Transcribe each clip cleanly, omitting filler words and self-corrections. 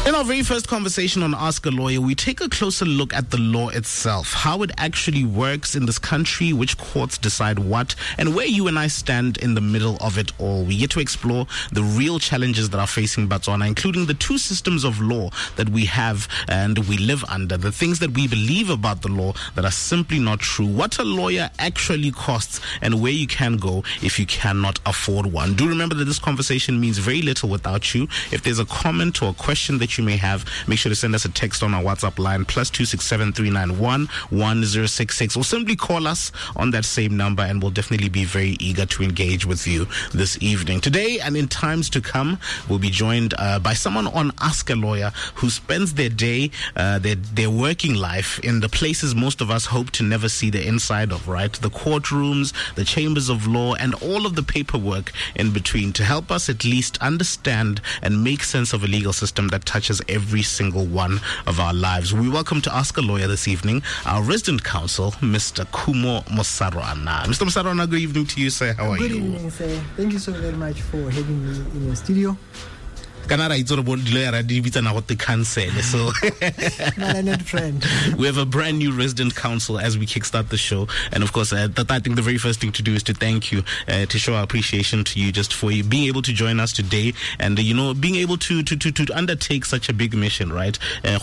In our very first conversation on Ask a Lawyer, we take a closer look at the law itself, how it actually works in this country, which courts decide what, and where you and I stand in the middle of it all. We get to explore the real challenges that are facing Botswana, including the two systems of law that we have and we live under, the things that we believe about the law that are simply not true, what a lawyer actually costs, and where you can go if you cannot afford one. Do remember that this conversation means very little without you. If there's a comment or a question that you may have, make sure to send us a text on our WhatsApp line +267 391 1066, or simply call us on that same number, and we'll definitely be very eager to engage with you this evening. Today and in times to come, we'll be joined by someone on Ask a Lawyer who spends their day, their working life in the places most of us hope to never see the inside of, right? The courtrooms, the chambers of law, and all of the paperwork in between, to help us at least understand and make sense of a legal system that touches every single one of our lives. We welcome to Ask a Lawyer this evening our resident counsel, Mr. Kumo Mosarwana. Mr. Mosarwana, good evening to you, sir. How are you? Good evening, sir. Thank you so very much for having me in your studio. So my friend. We have a brand new resident counsel as we kickstart the show, and of course I think the very first thing to do is to thank you, to show our appreciation to you just for you being able to join us today, and being able to undertake such a big mission, right?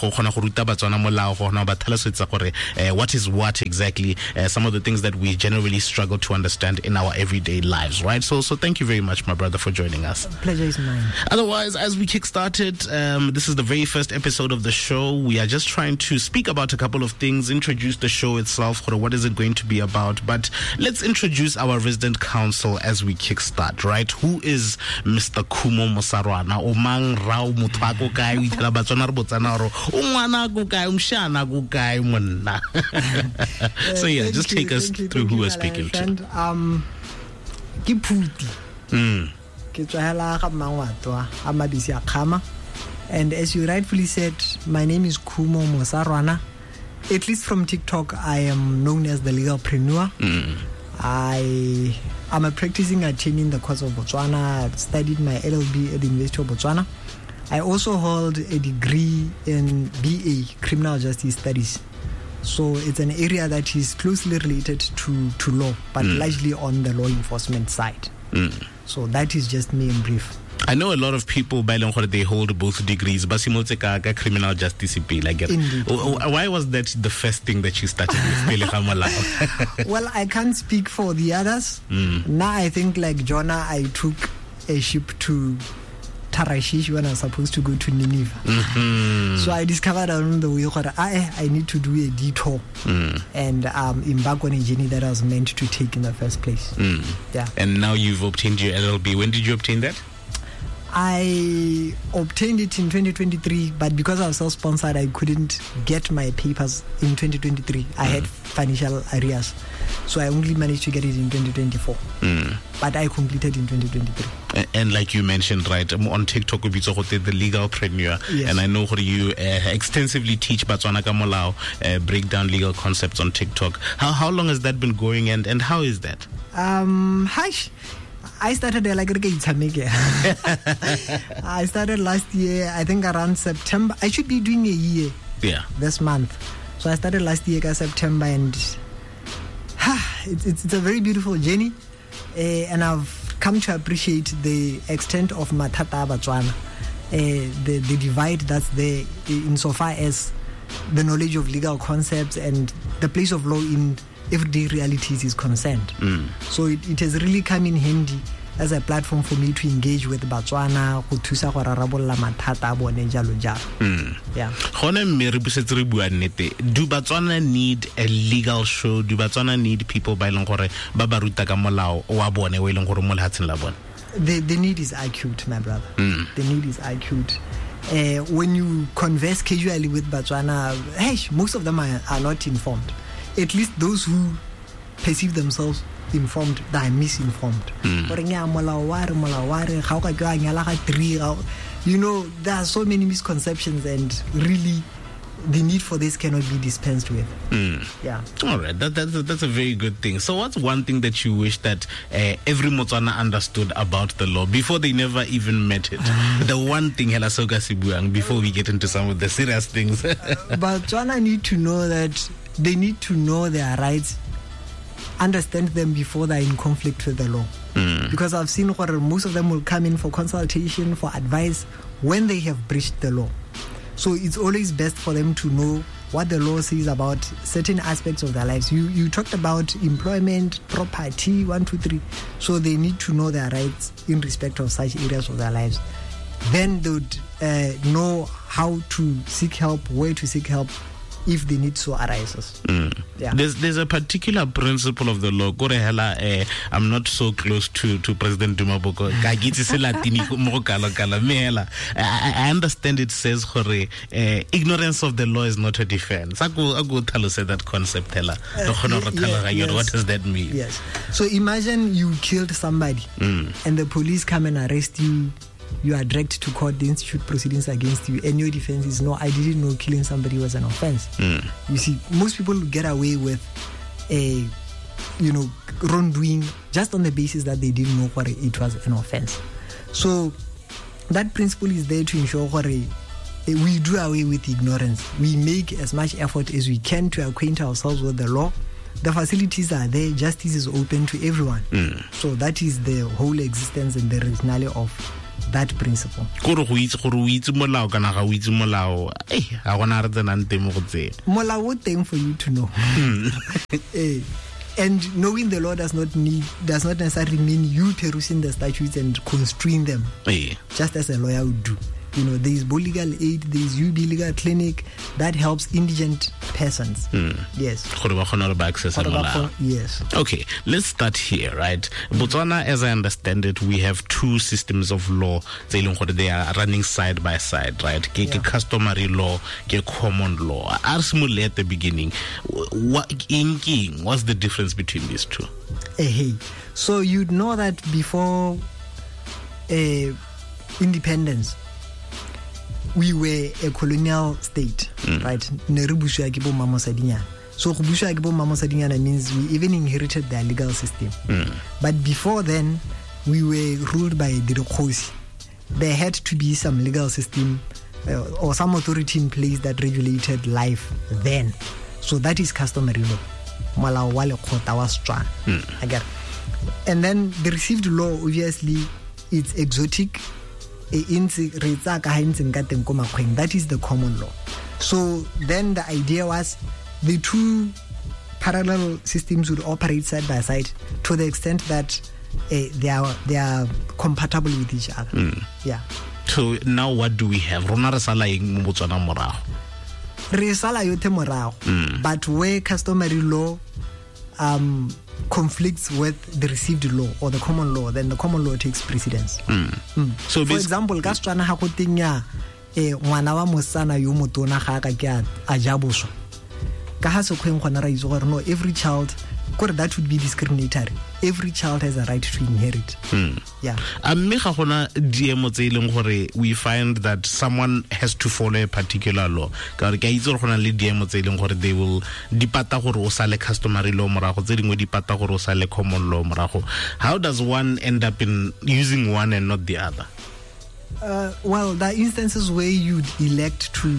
What is what exactly, some of the things that we generally struggle to understand in our everyday lives, right? So thank you very much, my brother, for joining us. Pleasure is mine. Otherwise, as we kickstarted, this is the very first episode of the show. We are just trying to speak about a couple of things, introduce the show itself, what is it going to be about. But let's introduce our resident counsel as we kickstart, right? Who is Mr. Kumo Mosarwana? Omang rao mutwako kai witela Batswana re botsana ro ungwana go kai umshana go kai monna. So yeah, just take us through who we're speaking to. Ke Phuti. And as you rightfully said, my name is Kumo Mosarwana. At least from TikTok, I am known as the legalpreneur. I am a practicing attorney in the courts of Botswana. I've studied my LLB at the University of Botswana. I also hold a degree in BA, Criminal Justice Studies. So it's an area that is closely related to law, but largely on the law enforcement side. So that is just me in brief. I know a lot of people by they hold both degrees, but criminal justice. Why was that the first thing that you started with? Well, I can't speak for the others. Now I think like Jonah, I took a ship to Tarshish when I was supposed to go to Nineveh. So I discovered along the way that I need to do a detour and embark on a journey that I was meant to take in the first place. Yeah. And now you've obtained your LLB. When did you obtain that? I obtained it in 2023, but because I was self-sponsored, I couldn't get my papers in 2023. I had financial arrears, so I only managed to get it in 2024. But I completed in 2023. And like you mentioned, right, on TikTok, the legalpreneur, yes. And I know you extensively teach Batswana ka molao, break down legal concepts on TikTok. How long has that been going, and how is that? I started I started last year, I think around September. I should be doing a year this month. So I started last year September, and it's a very beautiful journey. And I've come to appreciate the extent of Matata Batswana, the divide that's there insofar as the knowledge of legal concepts and the place of law in everyday realities is concerned. So it has really come in handy as a platform for me to engage with Botswana, go thusa go rarabolla mathata a bone jalo jalo. Yeah. Do Botswana need a legal show? Do Botswana need people ba ileng gore ba ba ruta ka molao wa bone we ileng gore mo lehatsheng la bone? The need is acute, my brother. The need is acute. When you converse casually with Botswana, most of them are not informed. At least those who perceive themselves informed, they are misinformed. There are so many misconceptions, and really the need for this cannot be dispensed with. Yeah. All right, that's a very good thing. So what's one thing that you wish that every Motswana understood about the law before they never even met it? The one thing Hela Soka Sibuang, before we get into some of the serious things. But Tswana need to know that they need to know their rights, understand them before they're in conflict with the law. Because I've seen most of them will come in for consultation, for advice when they have breached the law. So it's always best for them to know what the law says about certain aspects of their lives. You talked about employment, property, 1, 2, 3. So they need to know their rights in respect of such areas of their lives. Then they would know how to seek help, where to seek help, if the need so arises. Yeah. There's a particular principle of the law. I'm not so close to President Duma Boko. I understand it says ignorance of the law is not a defense. I go tell us that concept. What does that mean? Yes. So imagine you killed somebody and the police come and arrest you. You are dragged to court, they institute proceedings against you, and your defense is, no, I didn't know killing somebody was an offense. You see, most people get away with wrongdoing just on the basis that they didn't know what it was an offense. So that principle is there to ensure we do away with ignorance. We make as much effort as we can to acquaint ourselves with the law. The facilities are there, justice is open to everyone. So that is the whole existence and the rationale of that principle. Molao thing for you to know. And knowing the law does not necessarily mean you perusing the statutes and construing them, just as a lawyer would do. There is Bo Legal Aid, there is UB Legal Clinic that helps indigent persons. Yes. Yes. Okay, let's start here, right? Botswana, as I understand it, we have two systems of law. They are running side by side, right? Customary law, common law. Ask me at the beginning, what's the difference between these two? So you'd know that before independence, we were a colonial state, right? So Mamo means we even inherited their legal system. But before then, we were ruled by the Dikgosi. There had to be some legal system or some authority in place that regulated life then. So that is customary law. And then the received law, obviously, it's exotic. That is the common law. So then the idea was the two parallel systems would operate side by side to the extent that they are compatible with each other. Yeah. So now what do we have? But where customary law conflicts with the received law or the common law, then the common law takes precedence. So for example, ka Setswana ha go tenya ngwana wa mosana yo motona ga ka ke a jaboswa ka ha se khweng gona ra itse gore no, every child, that would be discriminatory. Every child has a right to inherit. Yeah. We find that someone has to follow a particular law. They will depata customary law, common law. How does one end up in using one and not the other? Well, there are instances where you'd elect to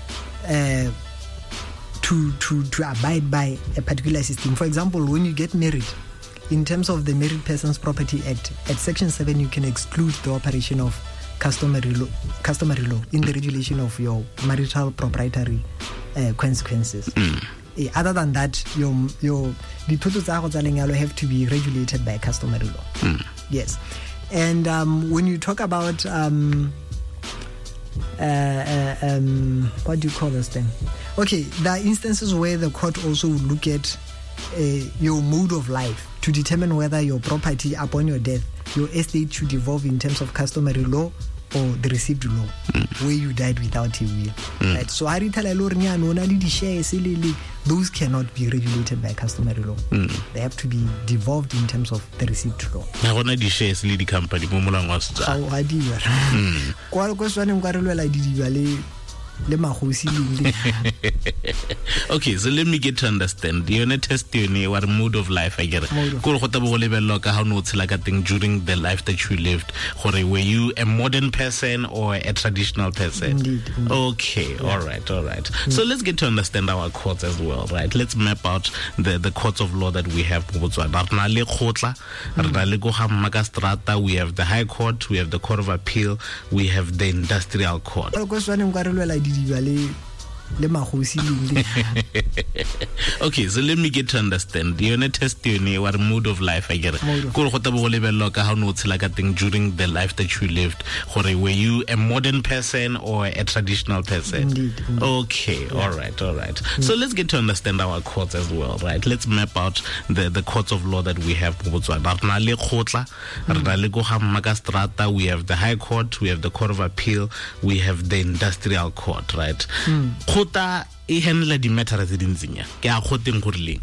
abide by a particular system. For example, when you get married, in terms of the Married Persons Property Act, at Section 7, you can exclude the operation of customary law in the regulation of your marital proprietary consequences. Other than that, the have to be regulated by customary law. Yes. And when you talk about what do you call this thing? Okay, there are instances where the court also would look at your mode of life to determine whether your property upon your death, your estate should evolve in terms of customary law or the received law, where you died without a will. Right? So those cannot be regulated by customary law. They have to be devolved in terms of the received law. le magosi le Okay, so let me get to understand. You're a testimony what mood of life I get. During the life that you lived, were you a modern person or a traditional person? Indeed. Okay, all right. So let's get to understand our courts as well, right? Let's map out the courts of law that we have. We have the High Court, we have the Court of Appeal, we have the Industrial Court. Okay, so let me get to understand. You're a testimony what mood of life I get. During the life that you lived, were you a modern person or a traditional person? Indeed. Okay, all right. So let's get to understand our courts as well, right? Let's map out the courts of law that we have. We have the High Court, we have the Court of Appeal, we have the Industrial Court, right? Kota e handle di matters tse dintsinya ke a khoteng go rileng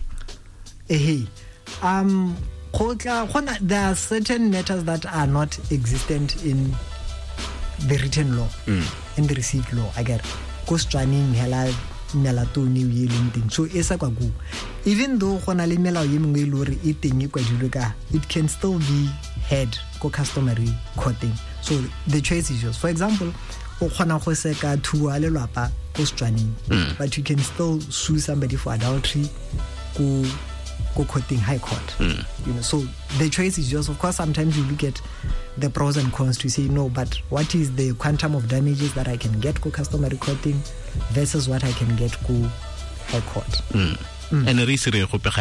there are certain matters that are not existent in the written law, in the received law. I get kostwaning hela melatoni ye leng teng, so esa kwa go even though gona le melao ye mengwe ile re e teng e kwadilwe ka, it can still be heard ko customary courting. So the choice is yours. For example, o khona go seka thuwa le lwapa ko Setswaneng, but you can still sue somebody for adultery go courting High Court. You know, so the choice is yours. Of course, sometimes you look at the pros and cons to say no, but what is the quantum of damages that I can get go customary courting versus what I can get go High Court. And